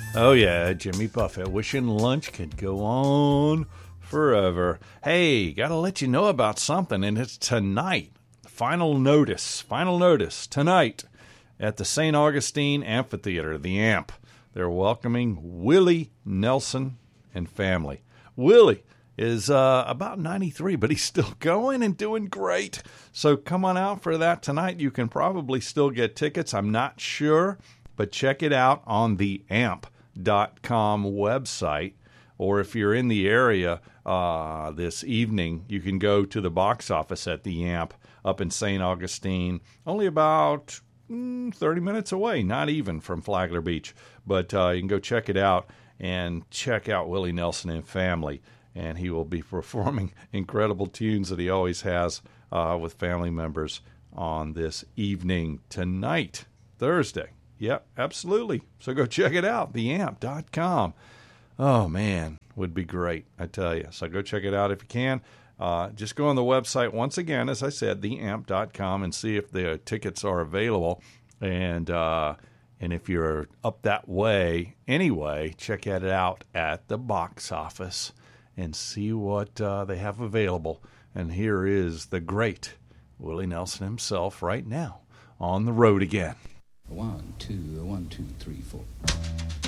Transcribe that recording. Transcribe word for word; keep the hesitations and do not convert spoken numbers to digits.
Oh, yeah, Jimmy Buffett wishing lunch could go on forever. Hey, got to let you know about something, and it's tonight. Final notice, final notice, tonight at the Saint Augustine Amphitheater, the A M P. They're welcoming Willie Nelson and family. Willie is uh, about ninety-three, but he's still going and doing great. So come on out for that tonight. You can probably still get tickets. I'm not sure, but check it out on the A M P dot com website. Or if you're in the area uh, this evening, you can go to the box office at the A M P up in Saint Augustine, only about mm, thirty minutes away, not even from Flagler Beach. But uh, you can go check it out and check out Willie Nelson and family. And he will be performing incredible tunes that he always has uh, with family members on this evening tonight, Thursday. Yep, absolutely. So go check it out, the A M P dot com. Oh, man, would be great, I tell you. So go check it out if you can. Uh, just go on the website, once again, as I said, the A M P dot com, and see if the tickets are available. And uh, and if you're up that way anyway, check it out at the box office and see what uh, they have available. And here is the great Willie Nelson himself right now on the road again. One, two, one, two, three, four.